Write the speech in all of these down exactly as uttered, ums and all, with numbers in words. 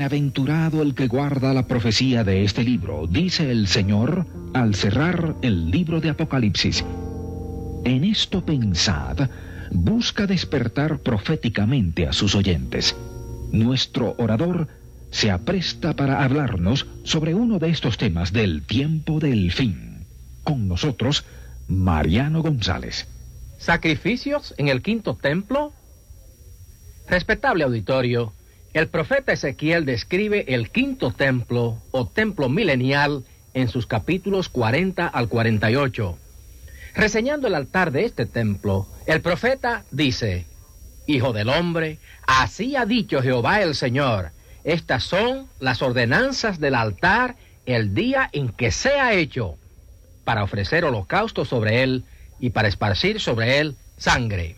Bienaventurado el que guarda la profecía de este libro, dice el Señor al cerrar el libro de Apocalipsis. En esto pensad, busca despertar proféticamente a sus oyentes. Nuestro orador se apresta para hablarnos sobre uno de estos temas del tiempo del fin. Con nosotros, Mariano González. ¿Sacrificios en el quinto templo? Respetable auditorio, el profeta Ezequiel describe el quinto templo o templo milenial en sus capítulos cuarenta al cuarenta y ocho. Reseñando el altar de este templo, el profeta dice: Hijo del hombre, así ha dicho Jehová el Señor, estas son las ordenanzas del altar el día en que sea hecho, para ofrecer holocausto sobre él y para esparcir sobre él sangre.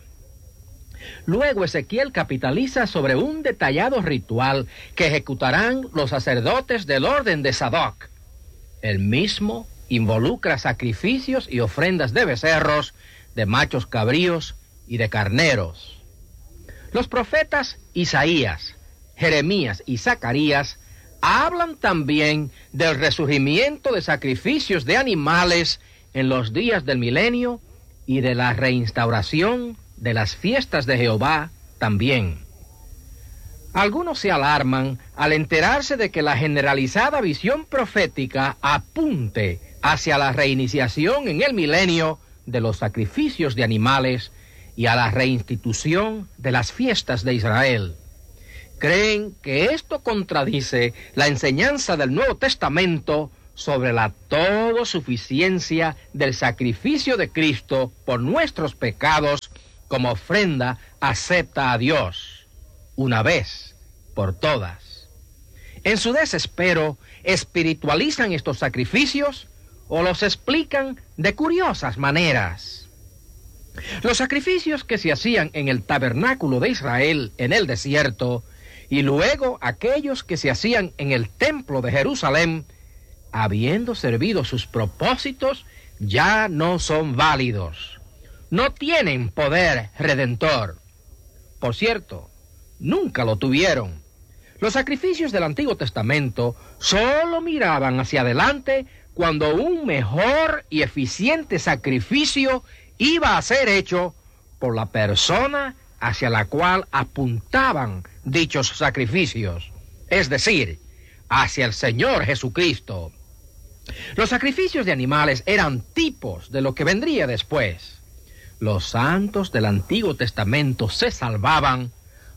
Luego Ezequiel capitaliza sobre un detallado ritual que ejecutarán los sacerdotes del orden de Sadoc. El mismo involucra sacrificios y ofrendas de becerros, de machos cabríos y de carneros. Los profetas Isaías, Jeremías y Zacarías hablan también del resurgimiento de sacrificios de animales en los días del milenio y de la reinstauración de las fiestas de Jehová también. Algunos se alarman al enterarse de que la generalizada visión profética apunte hacia la reiniciación en el milenio de los sacrificios de animales y a la reinstitución de las fiestas de Israel. Creen que esto contradice la enseñanza del Nuevo Testamento sobre la todosuficiencia del sacrificio de Cristo por nuestros pecados como ofrenda acepta a Dios, una vez por todas. En su desespero, espiritualizan estos sacrificios o los explican de curiosas maneras. Los sacrificios que se hacían en el tabernáculo de Israel en el desierto y luego aquellos que se hacían en el templo de Jerusalén, habiendo servido sus propósitos, ya no son válidos. No tienen poder redentor. Por cierto, nunca lo tuvieron. Los sacrificios del Antiguo Testamento solo miraban hacia adelante cuando un mejor y eficiente sacrificio iba a ser hecho por la persona hacia la cual apuntaban dichos sacrificios, es decir, hacia el Señor Jesucristo. Los sacrificios de animales eran tipos de lo que vendría después. Los santos del Antiguo Testamento se salvaban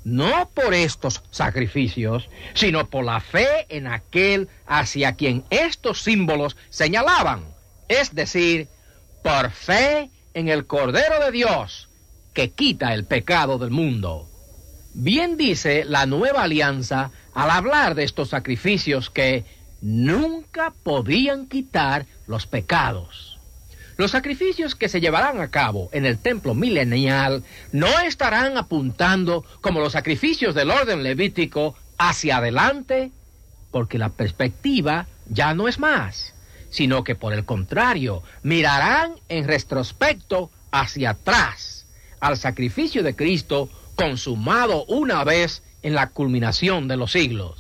no por estos sacrificios, sino por la fe en aquel hacia quien estos símbolos señalaban, es decir, por fe en el Cordero de Dios, que quita el pecado del mundo. Bien dice la Nueva Alianza al hablar de estos sacrificios que nunca podían quitar los pecados. Los sacrificios que se llevarán a cabo en el templo milenial no estarán apuntando como los sacrificios del orden levítico hacia adelante, porque la perspectiva ya no es más, sino que por el contrario, mirarán en retrospecto hacia atrás, al sacrificio de Cristo consumado una vez en la culminación de los siglos.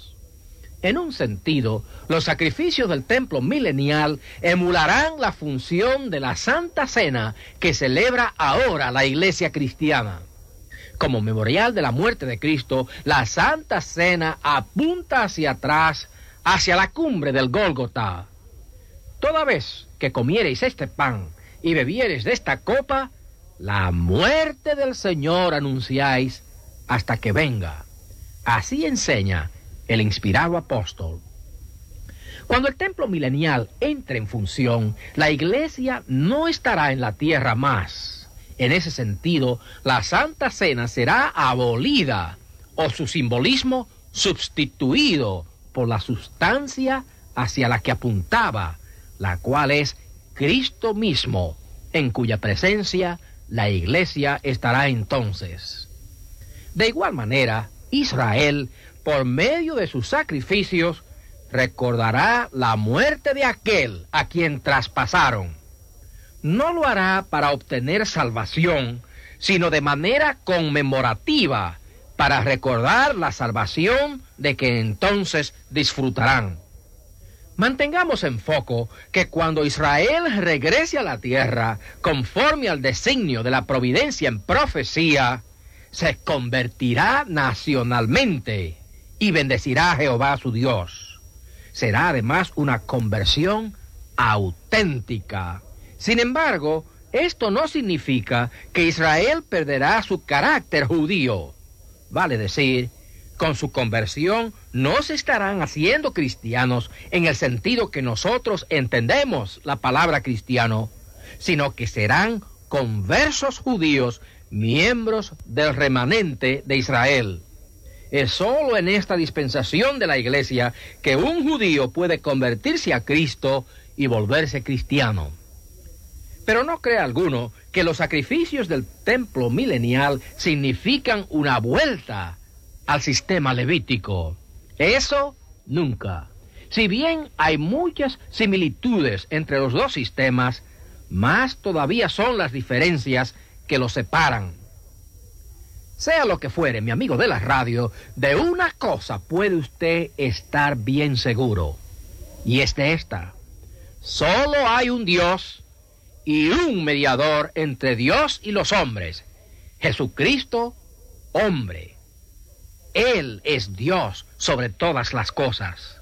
En un sentido, los sacrificios del templo milenial emularán la función de la Santa Cena que celebra ahora la Iglesia cristiana. Como memorial de la muerte de Cristo, la Santa Cena apunta hacia atrás, hacia la cumbre del Gólgota. Toda vez que comiereis este pan y bebiereis de esta copa, la muerte del Señor anunciáis hasta que venga. Así enseña el inspirado apóstol. Cuando el templo milenial entre en función, la iglesia no estará en la tierra más. En ese sentido, la Santa Cena será abolida o su simbolismo sustituido por la sustancia hacia la que apuntaba, la cual es Cristo mismo, en cuya presencia la iglesia estará entonces. De igual manera, Israel, por medio de sus sacrificios, recordará la muerte de aquel a quien traspasaron. No lo hará para obtener salvación, sino de manera conmemorativa, para recordar la salvación de que entonces disfrutarán. Mantengamos en foco que cuando Israel regrese a la tierra, conforme al designio de la providencia en profecía, se convertirá nacionalmente y bendecirá a Jehová su Dios. Será además una conversión auténtica. Sin embargo, esto no significa que Israel perderá su carácter judío. Vale decir, con su conversión no se estarán haciendo cristianos en el sentido que nosotros entendemos la palabra cristiano, sino que serán conversos judíos, miembros del remanente de Israel. Es solo en esta dispensación de la iglesia que un judío puede convertirse a Cristo y volverse cristiano. Pero no crea alguno que los sacrificios del templo milenial significan una vuelta al sistema levítico. Eso nunca. Si bien hay muchas similitudes entre los dos sistemas, más todavía son las diferencias que los separan. Sea lo que fuere, mi amigo de la radio, de una cosa puede usted estar bien seguro, y es de esta: solo hay un Dios y un mediador entre Dios y los hombres, Jesucristo, hombre. Él es Dios sobre todas las cosas.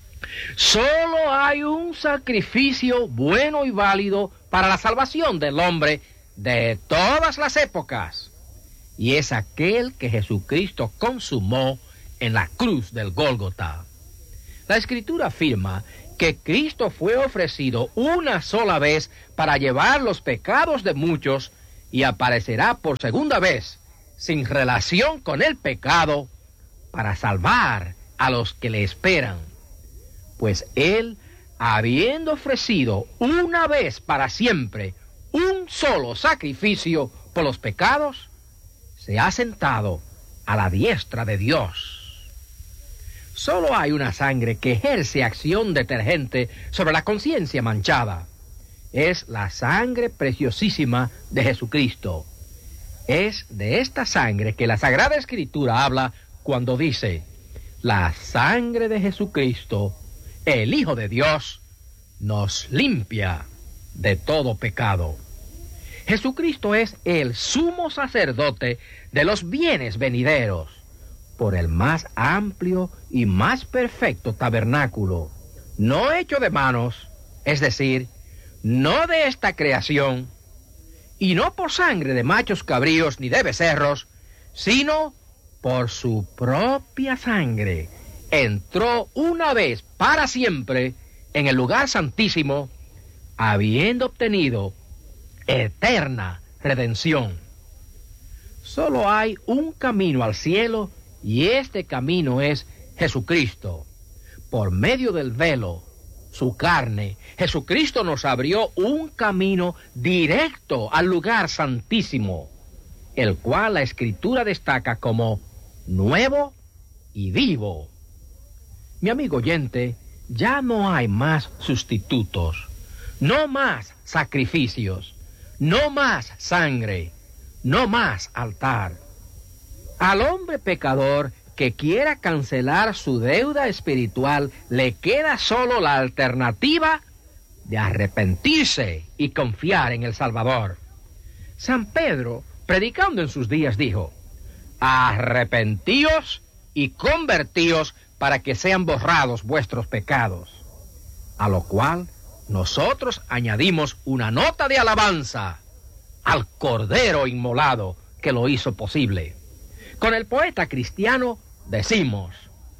Solo hay un sacrificio bueno y válido para la salvación del hombre de todas las épocas, y es aquel que Jesucristo consumó en la cruz del Gólgota. La Escritura afirma que Cristo fue ofrecido una sola vez para llevar los pecados de muchos y aparecerá por segunda vez, sin relación con el pecado, para salvar a los que le esperan. Pues Él, habiendo ofrecido una vez para siempre un solo sacrificio por los pecados, se ha sentado a la diestra de Dios. Solo hay una sangre que ejerce acción detergente sobre la conciencia manchada. Es la sangre preciosísima de Jesucristo. Es de esta sangre que la Sagrada Escritura habla cuando dice: la sangre de Jesucristo, el Hijo de Dios, nos limpia de todo pecado. Jesucristo es el sumo sacerdote de los bienes venideros, por el más amplio y más perfecto tabernáculo, no hecho de manos, es decir, no de esta creación, y no por sangre de machos cabríos ni de becerros, sino por su propia sangre, entró una vez para siempre en el lugar santísimo, habiendo obtenido eterna redención. Solo hay un camino al cielo, y este camino es Jesucristo. Por medio del velo, su carne, Jesucristo nos abrió un camino directo al lugar santísimo, el cual la Escritura destaca como nuevo y vivo. Mi amigo oyente, ya no hay más sustitutos, no más sacrificios, no más sangre, no más altar. Al hombre pecador que quiera cancelar su deuda espiritual, le queda solo la alternativa de arrepentirse y confiar en el Salvador. San Pedro, predicando en sus días, dijo: arrepentíos y convertíos para que sean borrados vuestros pecados. A lo cual nosotros añadimos una nota de alabanza al Cordero inmolado que lo hizo posible. Con el poeta cristiano decimos: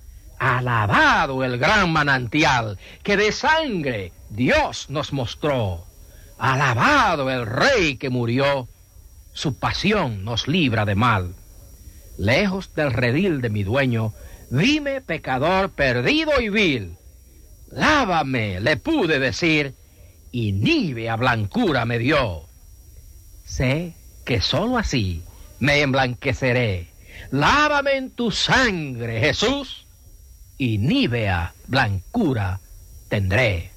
alabado el gran manantial que de sangre Dios nos mostró. Alabado el Rey que murió, su pasión nos libra de mal. Lejos del redil de mi dueño, vime pecador perdido y vil. Lávame, le pude decir, y nívea blancura me dio. Sé que sólo así me emblanqueceré. Lávame en tu sangre, Jesús, y nívea blancura tendré.